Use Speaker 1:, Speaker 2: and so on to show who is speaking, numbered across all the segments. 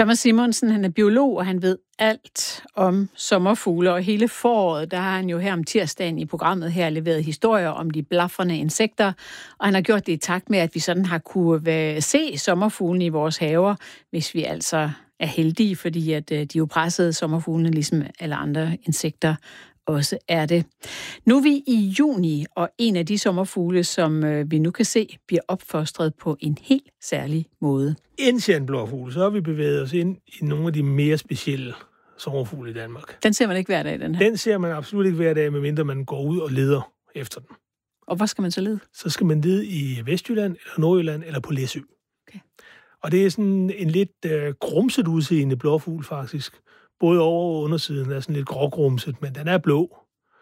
Speaker 1: Thomas Simonsen, han er biolog, og han ved alt om sommerfugle, og hele foråret, der har han jo her om tirsdagen i programmet her leveret historier om de blafrende insekter, og han har gjort det i takt med, at vi sådan har kunne se sommerfuglene i vores haver, hvis vi altså er heldige, fordi at de jo pressede sommerfuglene, ligesom alle andre insekter også er det. Nu er vi i juni, og en af de sommerfugle, som vi nu kan se, bliver opfostret på en helt særlig måde.
Speaker 2: Enzianblåfugl, så har vi bevæget os ind i nogle af de mere specielle sommerfugle i Danmark.
Speaker 1: Den ser man ikke hver dag, den her?
Speaker 2: Den ser man absolut ikke hver dag, medmindre man går ud og leder efter den.
Speaker 1: Og hvor skal man så lede?
Speaker 2: Så skal man lede i Vestjylland, eller Nordjylland, eller på Læsø.
Speaker 1: Okay.
Speaker 2: Og det er sådan en lidt grumset udseende blåfugl, faktisk. Både over- og undersiden er sådan lidt grågrumset, men den er blå.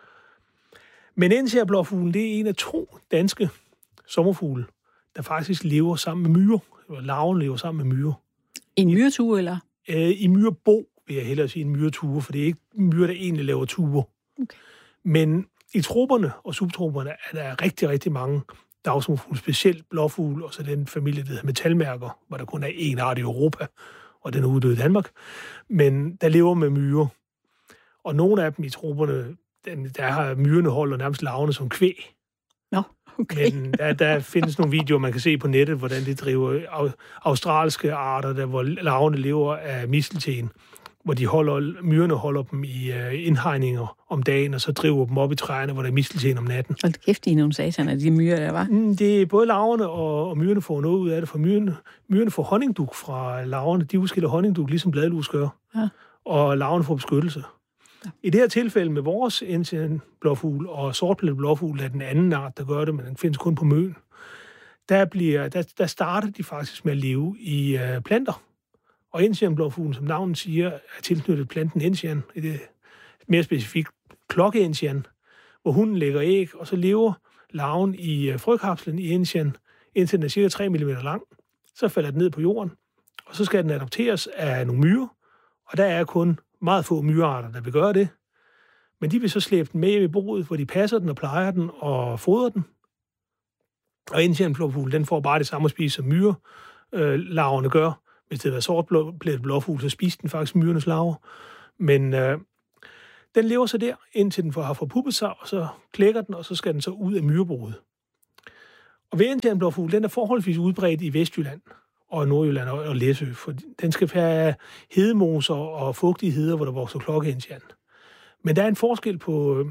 Speaker 2: Men enzianblåfuglen, det er en af 2 danske sommerfugle, der faktisk lever sammen med myrer. Larven lever sammen med myrer.
Speaker 1: I en myretue, eller?
Speaker 2: I myrebo, vil jeg hellere sige en myretue, for det er ikke myrer, der egentlig laver tuer.
Speaker 1: Okay.
Speaker 2: Men i troperne og subtroperne er der rigtig, rigtig mange dagsommerfugle, specielt blåfugle, og så den familie, der hedder metalmærker, hvor der kun er en art i Europa, og den er uddød i Danmark. Men der lever med myrer. Og nogle af dem i troperne, der har myrerne holder nærmest larverne som kvæg.
Speaker 1: Nå, okay.
Speaker 2: Men der findes nogle videoer, man kan se på nettet, hvordan de driver australske arter, der, hvor larverne lever af mistelten, hvor myrerne holder dem i indhegninger om dagen, og så driver dem op i træerne, hvor der er mistelten om natten.
Speaker 1: Hold kæft, I nogle sataner, de myrer, der var.
Speaker 2: Det er både larverne og myrerne får noget ud af det, for myrerne får honningdug fra larverne. De udskiller honningdug, ligesom bladlus gør. Ja. Og larverne får beskyttelse. Ja. I det her tilfælde med vores enzianblåfugl og sortplettet blåfugl er den anden art, der gør det, men den findes kun på Møn. Der starter de faktisk med at leve i planter. Og enzianblåfuglen, som navnet siger, er tilknyttet planten enzian, det mere specifikt klokkeenzian, hvor hunden lægger æg, og så lever larven i frøkapslen i enzian, indtil den er cirka 3 mm lang. Så falder den ned på jorden, og så skal den adopteres af nogle myrer, og der er kun meget få myrearter, der vil gøre det. Men de vil så slæbe den med hjem i boet, hvor de passer den og plejer den og fodrer den. Og enzianblåfuglen, den får bare det samme at spise, som myrelarverne gør. Hvis det var sortplettet blåfugl, så spiser den faktisk myrenes larver. Men den lever så der, indtil den har forpuppet sig, og så klækker den, og så skal den så ud af myreboet. Og ved enzianblåfugl, den er forholdsvis udbredt i Vestjylland og Nordjylland og Læsø, for den skal have hedemoser og fugtige heder, hvor der vokser klokkeenzian. Men der er en forskel på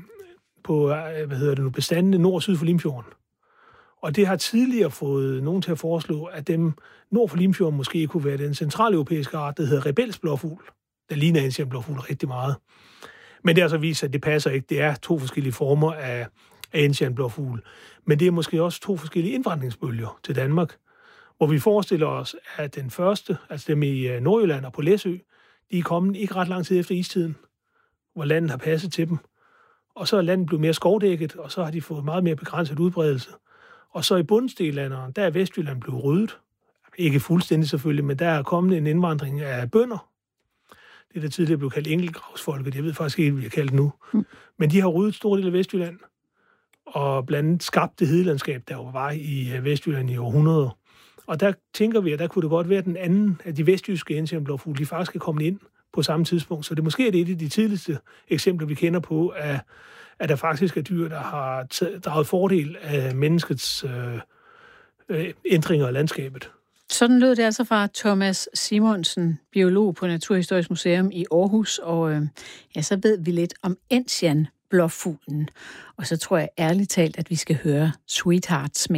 Speaker 2: bestandene nord og syd for Limfjorden. Og det har tidligere fået nogen til at foreslå, at dem nord for Limfjorden måske kunne være den centraleuropæiske art, der hedder rebelsblåfugl. Der ligner enzianblåfugl rigtig meget. Men det har så vist sig, at det passer ikke. Det er 2 forskellige former af enzianblåfugl. Men det er måske også 2 forskellige indvandringsbølger til Danmark, hvor vi forestiller os, at den første, altså dem i Nordjylland og på Læsø, de er kommet ikke ret lang tid efter istiden, hvor landet har passet til dem. Og så er landet blevet mere skovdækket, og så har de fået meget mere begrænset udbredelse. Og så i bundstillanderen, der er Vestjylland blevet ryddet. Ikke fuldstændig selvfølgelig, men der er kommet en indvandring af bønder. Det der tidligere blev kaldt enkeltgravsfolket, jeg ved faktisk ikke, hvad vi har kaldt nu. Men de har ryddet stor del af Vestjylland, og blandt andet skabt det hedelandskab, der var i Vestjylland i århundreder. Og der tænker vi, at der kunne det godt være, at den anden af de vestjyske enzianblåfugle, de faktisk er kommet ind på samme tidspunkt. Så det måske er det et af de tidligste eksempler, vi kender på, at der faktisk er dyr, der har draget fordel af menneskets ændringer af landskabet.
Speaker 1: Sådan lød det altså fra Thomas Simonsen, biolog på Naturhistorisk Museum i Aarhus, og så ved vi lidt om enzianblåfuglen. Og så tror jeg ærligt talt, at vi skal høre Sweethearts med